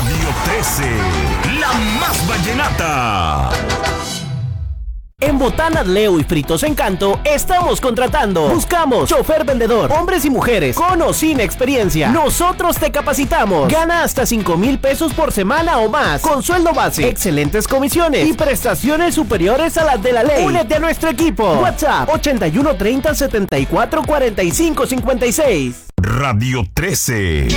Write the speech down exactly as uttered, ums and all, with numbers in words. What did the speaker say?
Radio trece, la más vallenata. En Botanas Leo y Fritos Encanto estamos contratando. Buscamos chofer vendedor, hombres y mujeres, con o sin experiencia. Nosotros te capacitamos. Gana hasta cinco mil pesos por semana o más, con sueldo base, excelentes comisiones y prestaciones superiores a las de la ley. Únete a nuestro equipo. WhatsApp ochenta y uno treinta setenta y cuatro cuarenta y cinco cincuenta y seis. Radio trece.